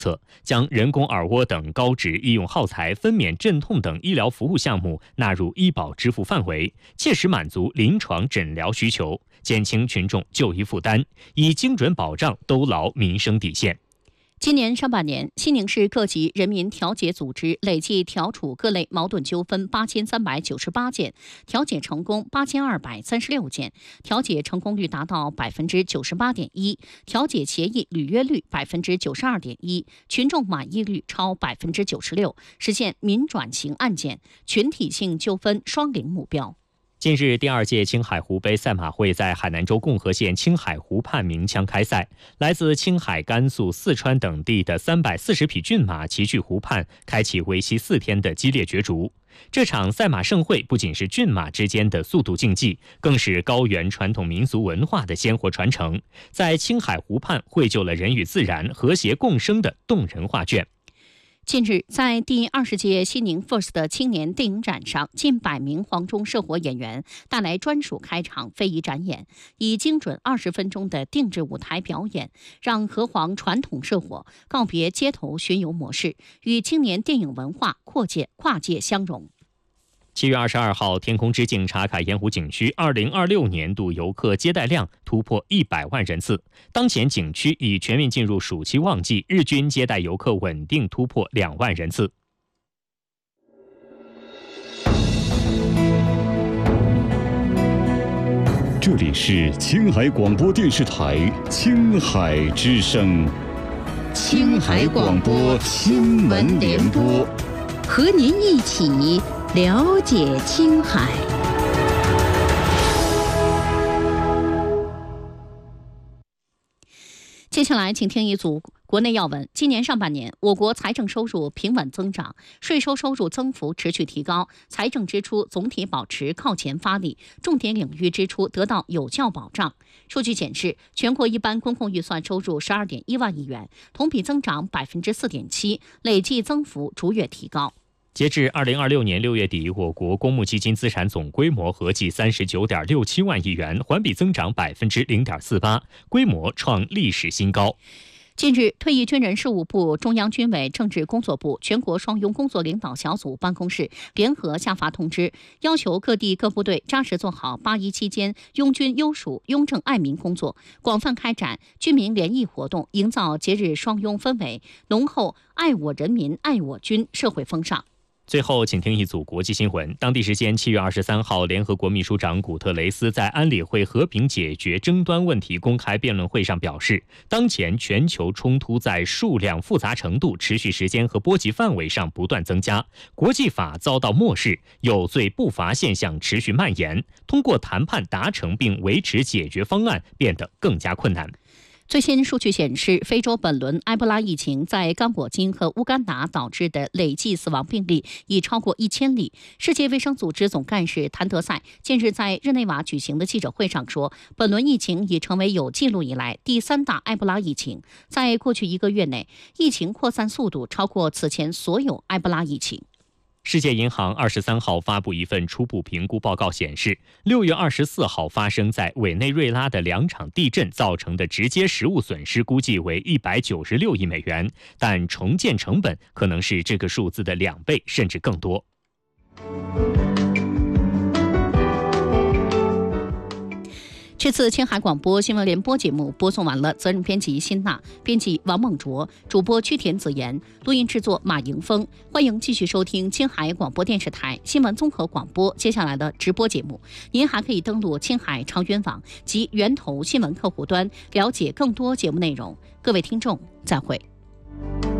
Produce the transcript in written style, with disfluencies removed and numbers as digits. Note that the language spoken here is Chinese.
将人工耳蜗等高值医用耗材、分娩镇痛等医疗服务项目纳入医保支付范围，切实满足临床诊疗需求，减轻群众就医负担，以精准保障兜牢民生底线。 今年上半年，西宁市各级人民调解组织累计调处各类矛盾纠纷8398件，调解成功8236件，调解成功率达到98.1%，调解协议履约率92.1%，群众满意率超96%，实现民转型案件、群体性纠纷双零目标。 近日，第2届青海湖杯赛马会在海南州共和县青海湖畔鸣枪开赛，来自青海、甘肃、四川等地的340匹骏马齐聚湖畔，开启为期4天的激烈角逐。这场赛马盛会不仅是骏马之间的速度竞技，更是高原传统民俗文化的鲜活传承，在青海湖畔绘就了人与自然和谐共生的动人画卷。 近日，在第20届西宁 FIRST 青年电影展上，近100名黄中社火演员带来专属开场非遗展演，以精准20分钟的定制舞台表演，让河黄传统社火告别街头巡游模式，与青年电影文化跨界相融。 7月22号，天空之镜茶卡盐湖景区2026年度游客接待量突破100万人次。当前景区已全面进入暑期旺季，日均接待游客稳定突破2万人次。 这里是青海广播电视台青海之声， 青海广播新闻联播，和您一起了解青海。 接下来请听一组国内要闻。今年上半年，我国财政收入平稳增长，税收收入增幅持续提高，财政支出总体保持靠前发力，重点领域支出得到有效保障。数据显示，全国一般公共预算收入12.1万亿元，同比增长4.7%，累计增幅逐月提高。 截至2026年6月底，我国公募基金资产总规模合计39.67万亿元，环比增长0.48%，规模创历史新高。 近日，退役军人事务部、中央军委政治工作部全国双拥工作领导小组办公室联合下发通知，要求各地各部队扎实做好8·1期间拥军优属、拥政爱民工作，广泛开展军民联谊活动，营造节日双拥氛围，浓厚爱我人民、爱我军社会风尚。 最后，请听一组国际新闻。当地时间7月23号，联合国秘书长古特雷斯在安理会和平解决争端问题公开辩论会上表示，当前全球冲突在数量、复杂程度、持续时间和波及范围上不断增加，国际法遭到漠视，有罪不罚现象持续蔓延，通过谈判达成并维持解决方案变得更加困难。 最新数据显示，非洲本轮埃博拉疫情在刚果金和乌干达导致的累计死亡病例已超过1000例。世界卫生组织总干事谭德赛近日在日内瓦举行的记者会上说，本轮疫情已成为有记录以来第3大埃博拉疫情，在过去1个月内，疫情扩散速度超过此前所有埃博拉疫情。 世界银行23号发布一份初步评估报告显示，6月24号发生在委内瑞拉的2场地震造成的直接实物损失估计为196亿美元，但重建成本可能是这个数字的2倍甚至更多。 这次青海广播新闻联播节目播送完了，责任编辑辛娜，编辑王梦卓，主播曲田子妍，录音制作马迎峰。欢迎继续收听青海广播电视台新闻综合广播接下来的直播节目。您还可以登录青海长云网及源头新闻客户端，了解更多节目内容。各位听众，再会。